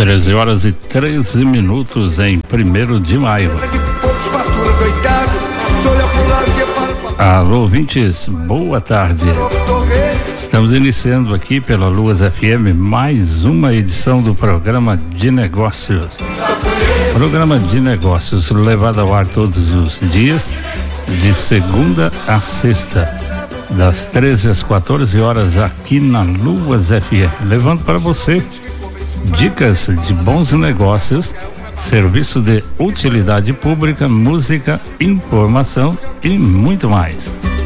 13h13 em 1º de maio. Alô, ouvintes, boa tarde. Estamos iniciando aqui pela Luas FM mais uma edição do programa de negócios. Programa de negócios levado ao ar todos os dias, de segunda a sexta, das 13 às 14 horas aqui na Luas FM, levando para você dicas de bons negócios, serviço de utilidade pública, música, informação e muito mais.